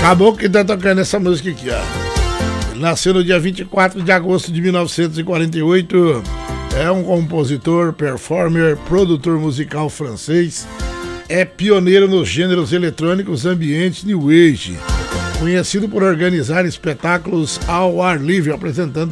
Acabou que tá tocando essa música aqui, ó. Ele nasceu no dia 24 de agosto de 1948. É um compositor, performer, produtor musical francês. É pioneiro nos gêneros eletrônicos, ambiente New Age. Conhecido por organizar espetáculos ao ar livre, apresentando